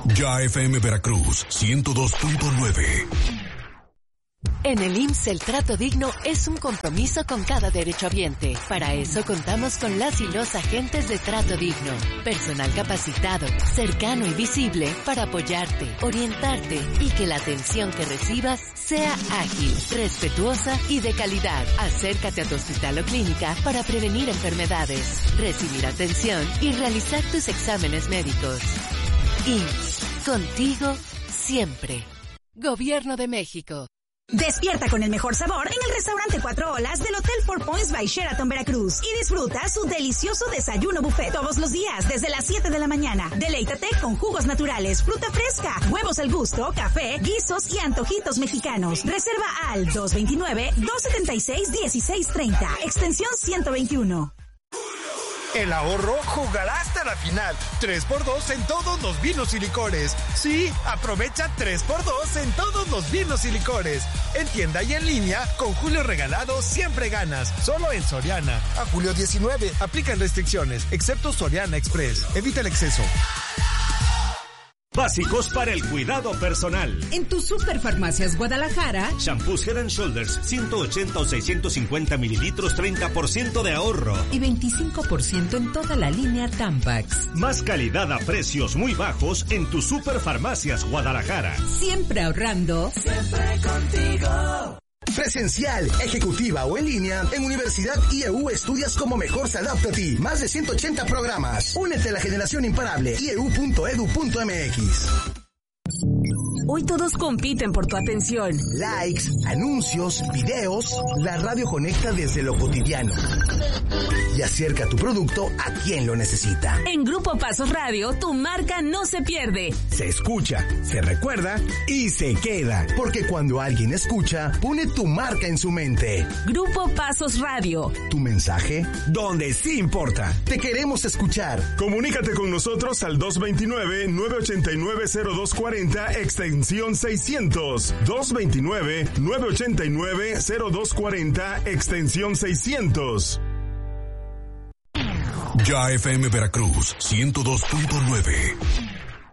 Ya FM Veracruz 102.9. En el IMSS el trato digno es un compromiso con cada derechohabiente. Para eso contamos con las y los agentes de trato digno. Personal capacitado, cercano y visible para apoyarte, orientarte y que la atención que recibas sea ágil, respetuosa y de calidad. Acércate a tu hospital o clínica para prevenir enfermedades, recibir atención y realizar tus exámenes médicos. IMSS, contigo siempre. Gobierno de México. Despierta con el mejor sabor en el restaurante 4 Olas del Hotel Four Points by Sheraton Veracruz y disfruta su delicioso desayuno buffet todos los días desde las 7 de la mañana. Deleítate con jugos naturales, fruta fresca, huevos al gusto, café, guisos y antojitos mexicanos. Reserva al 229-276-1630, extensión 121. El ahorro jugará hasta la final. 3x2 en todos los vinos y licores. Sí, aprovecha 3x2 en todos los vinos y licores. En tienda y en línea, con Julio Regalado siempre ganas. Solo en Soriana. A julio 19, aplican restricciones, excepto Soriana Express. Evita el exceso. Básicos para el cuidado personal. En tu Superfarmacias Guadalajara, shampoos Head & Shoulders 180 o 650 mililitros, 30% de ahorro. Y 25% en toda la línea Tampax. Más calidad a precios muy bajos en tu Superfarmacias Guadalajara. Siempre ahorrando. Siempre contigo. Presencial, ejecutiva o en línea, en Universidad IEU estudias como mejor se adapta a ti. Más de 180 programas. Únete a la generación imparable. ieu.edu.mx. Hoy todos compiten por tu atención. Likes, anuncios, videos. La radio conecta desde lo cotidiano y acerca tu producto a quien lo necesita. En Grupo Pasos Radio, tu marca no se pierde. Se escucha, se recuerda y se queda. Porque cuando alguien escucha, pone tu marca en su mente. Grupo Pasos Radio. Tu mensaje, donde sí importa. Te queremos escuchar. Comunícate con nosotros al 229-989-0240, extensión 600. 229-989-0240, extensión 600. Ya FM Veracruz 102.9.